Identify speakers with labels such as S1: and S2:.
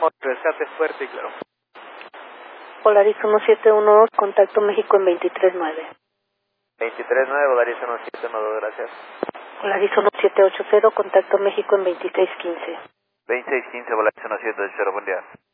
S1: Rescate fuerte y claro.
S2: Polaris 1712, contacto México en 239.
S1: 23.9, Volaris 1712, gracias.
S2: Polaris 1780, contacto México en 2615.
S1: 2615, Volaris 1780, buen día.